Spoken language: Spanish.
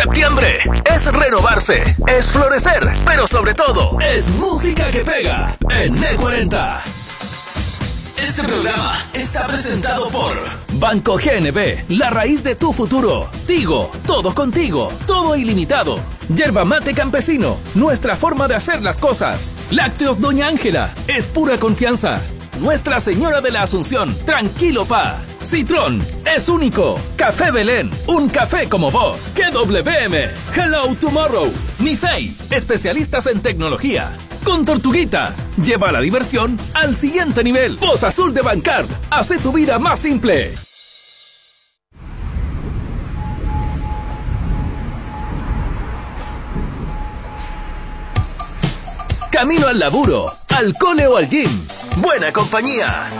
Septiembre es renovarse, es florecer, pero sobre todo es música que pega en E40. Este programa está presentado por Banco GNB, la raíz de tu futuro. Tigo, todo contigo, todo ilimitado. Yerba Mate Campesino, nuestra forma de hacer las cosas. Lácteos Doña Ángela, es pura confianza. Nuestra Señora de la Asunción, tranquilo pa. Citrón, es único. Café Belén, un café como vos. KWM, Hello Tomorrow. Nisei, especialistas en tecnología. Con Tortuguita, lleva la diversión al siguiente nivel. Voz Azul de Bancard, hace tu vida más simple. Camino al laburo, al cole o al gym. Buena compañía.